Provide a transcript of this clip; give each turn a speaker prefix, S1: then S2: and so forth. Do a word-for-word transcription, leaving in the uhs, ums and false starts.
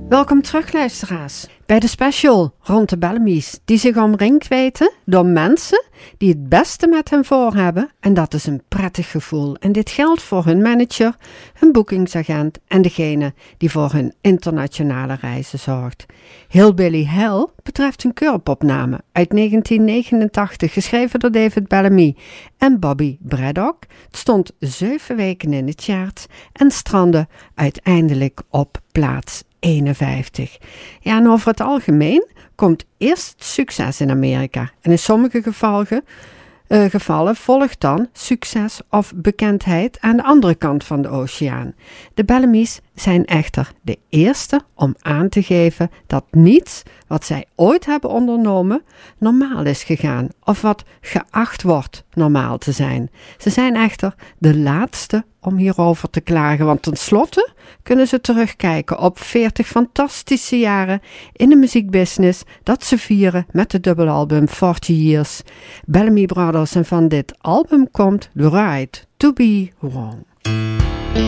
S1: Welkom terug, luisteraars, bij de special rond de Bellamy's, die zich omringd weten door mensen die het beste met hen voor hebben. En dat is een prettig gevoel. En dit geldt voor hun manager, hun boekingsagent en degene die voor hun internationale reizen zorgt. Hillbilly Hell betreft een Curb-opname uit negentien negenentachtig, geschreven door David Bellamy en Bobby Braddock. Het stond zeven weken in de charts en strandde uiteindelijk op plaats eenenvijftig. Ja, en over het algemeen komt eerst het succes in Amerika. En in sommige gevallen, uh, gevallen volgt dan succes of bekendheid aan de andere kant van de oceaan. De Bellamy's zijn echter de eerste om aan te geven dat niets wat zij ooit hebben ondernomen normaal is gegaan of wat geacht wordt normaal te zijn. Ze zijn echter de laatste om hierover te klagen, want tenslotte kunnen ze terugkijken op veertig fantastische jaren in de muziekbusiness dat ze vieren met het dubbelalbum forty years. Bellamy Brothers, en van dit album komt The Right to Be Wrong.